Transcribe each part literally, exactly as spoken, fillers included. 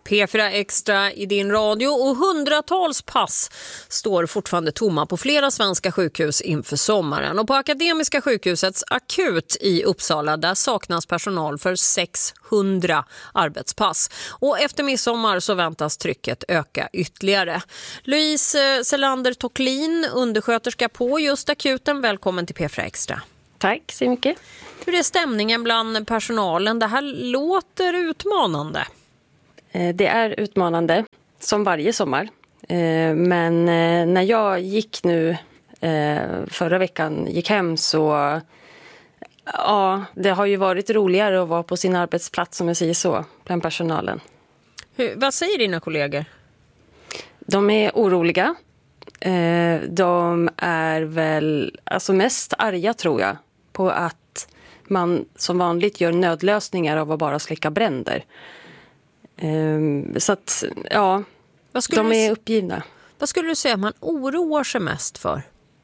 P fyra Extra i din radio och hundratals pass står fortfarande tomma på flera svenska sjukhus inför sommaren. Och på Akademiska sjukhusets akut i Uppsala där saknas personal för sexhundra arbetspass. Och efter midsommar så väntas trycket öka ytterligare. Louise Selander-Tocklin, undersköterska på just akuten. Välkommen till P fyra Extra. Tack så mycket. Hur är stämningen bland personalen? Det här låter utmanande. Det är utmanande, som varje sommar. Men när jag gick nu förra veckan, gick hem så... Ja, det har ju varit roligare att vara på sin arbetsplats, om jag säger så, bland personalen. Hur, vad säger dina kollegor? De är oroliga. De är väl alltså mest arga, tror jag, på att man som vanligt gör nödlösningar av att bara släcka bränder. Så att, ja, de är uppgivna. Vad skulle du säga man oroar sig mest för?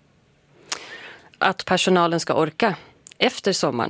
Att personalen ska orka efter sommaren.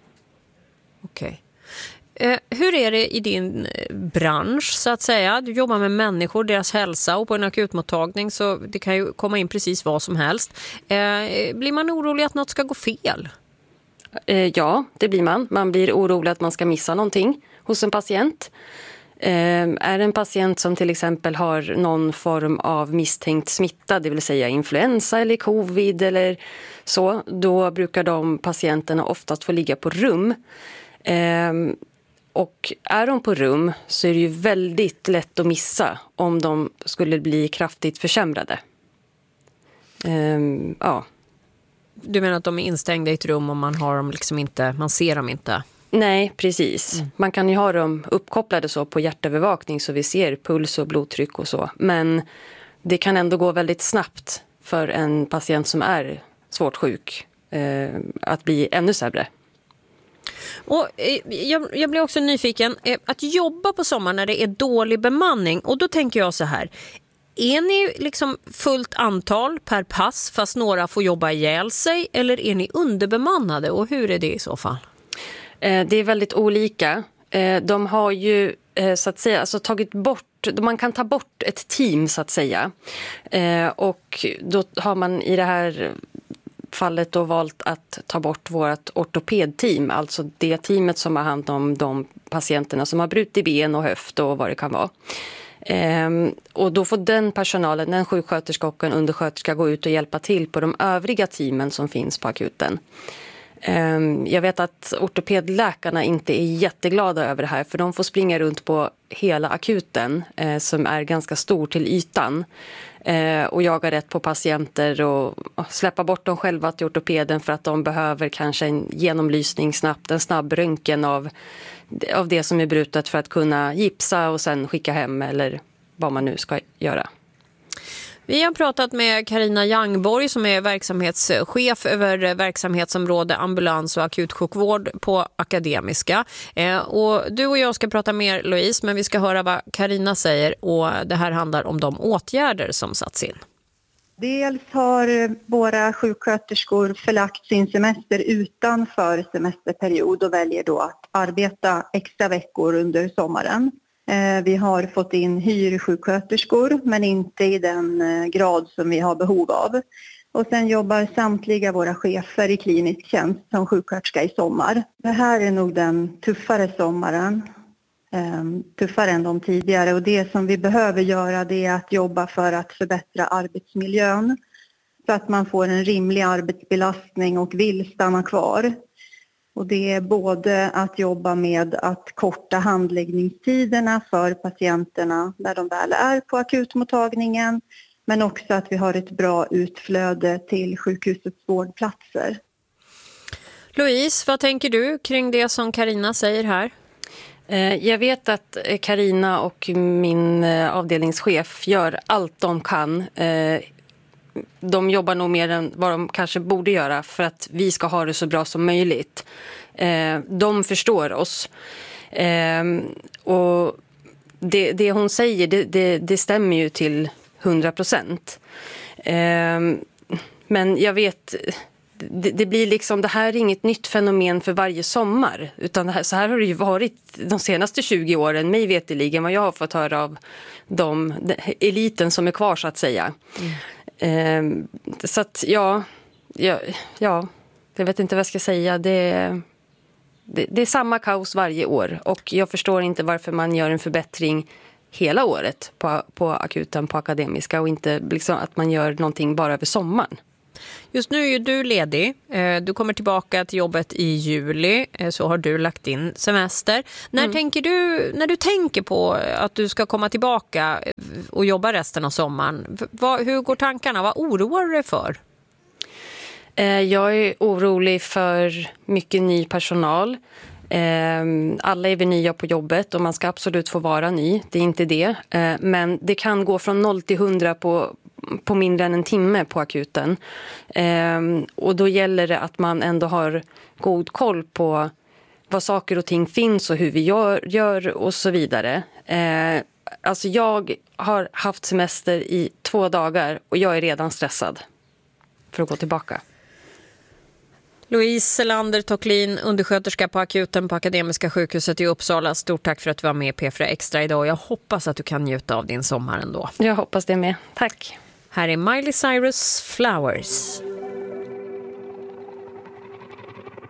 Okej. Eh, hur är det i din bransch så att säga? Du jobbar med människor, deras hälsa, och på en akutmottagning så det kan ju komma in precis vad som helst. Eh, blir man orolig att något ska gå fel? Eh, ja, det blir man. Man blir orolig att man ska missa någonting hos en patient. Eh, är det en patient som till exempel har någon form av misstänkt smitta, det vill säga influensa eller covid eller så, då brukar de patienterna oftast få ligga på rum. Eh, och är de på rum så är det ju väldigt lätt att missa om de skulle bli kraftigt försämrade. Eh, ja. Du menar att de är instängda i ett rum och man har dem liksom inte, man ser dem inte? Nej, precis. Mm. Man kan ju ha dem uppkopplade så på hjärtövervakning så vi ser puls och blodtryck och så. Men det kan ändå gå väldigt snabbt för en patient som är svårt sjuk eh, att bli ännu sämre. Och eh, jag, jag blir också nyfiken eh, att jobba på sommaren när det är dålig bemanning. Och då tänker jag så här, är ni liksom fullt antal per pass fast några får jobba ihjäl sig, eller är ni underbemannade och hur är det i så fall? Det är väldigt olika. De har ju så att säga alltså tagit bort, man kan ta bort ett team så att säga. Och då har man i det här fallet då valt att ta bort vårt ortopedteam, alltså det teamet som har hand om de patienterna som har brutit ben och höft och vad det kan vara. Och då får den personalen, den sjuksköterska och en undersköterska gå ut och hjälpa till på de övriga teamen som finns på akuten. Jag vet att ortopedläkarna inte är jätteglada över det här, för de får springa runt på hela akuten som är ganska stor till ytan och jaga rätt på patienter och släppa bort dem själva till ortopeden för att de behöver kanske en genomlysning snabbt, en snabb röntgen av, av det som är brutet för att kunna gipsa och sen skicka hem eller vad man nu ska göra. Vi har pratat med Carina Jangborg som är verksamhetschef över verksamhetsområde ambulans- och akutsjukvård på Akademiska. Eh, och du och jag ska prata mer, Louise, men vi ska höra vad Carina säger, och det här handlar om de åtgärder som satts in. Dels har våra sjuksköterskor förlagt sin semester utanför semesterperiod och väljer då att arbeta extra veckor under sommaren. Vi har fått in hyrsjuksköterskor men inte i den grad som vi har behov av. Och sen jobbar samtliga våra chefer i klinisk tjänst som sjuksköterska i sommar. Det här är nog den tuffare sommaren, tuffare än de tidigare. Och det som vi behöver göra, det är att jobba för att förbättra arbetsmiljön. Så att man får en rimlig arbetsbelastning och vill stanna kvar. Och det är både att jobba med att korta handläggningstiderna för patienterna när de väl är på akutmottagningen, men också att vi har ett bra utflöde till sjukhusets vårdplatser. Louise, vad tänker du kring det som Carina säger här? Jag vet att Carina och min avdelningschef gör allt de kan. De jobbar nog mer än vad de kanske borde göra för att vi ska ha det så bra som möjligt. De förstår oss. Och det, det hon säger, det, det, det stämmer ju till hundra procent. Men jag vet, det, det blir liksom, det här är inget nytt fenomen för varje sommar, utan det här, så här har det ju varit de senaste tjugo åren, mig veteligen, vad jag har fått höra av de, de eliten som är kvar så att säga. Mm. Eh, så att ja, ja, ja, jag vet inte vad jag ska säga, det Det, det är samma kaos varje år och jag förstår inte varför man gör en förbättring hela året på, på akuten, på Akademiska, och inte liksom att man gör någonting bara över sommaren. Just nu är ju du ledig. Du kommer tillbaka till jobbet i juli, så har du lagt in semester. När mm. tänker du, när du tänker på att du ska komma tillbaka och jobba resten av sommaren, vad, hur går tankarna? Vad oroar du dig för? Jag är orolig för mycket ny personal. Alla är vi nya på jobbet och man ska absolut få vara ny. Det är inte det. Men det kan gå från noll till hundra på, på mindre än en timme på akuten. Och då gäller det att man ändå har god koll på vad saker och ting finns och hur vi gör, gör och så vidare. Alltså jag har haft semester i två dagar och jag är redan stressad för att gå tillbaka. Louise Selander Tocklin, undersköterska på akuten på Akademiska sjukhuset i Uppsala. Stort tack för att du var med i P fyra Extra idag. Jag hoppas att du kan njuta av din sommar ändå. Jag hoppas det med. Tack. Här är Miley Cyrus Flowers.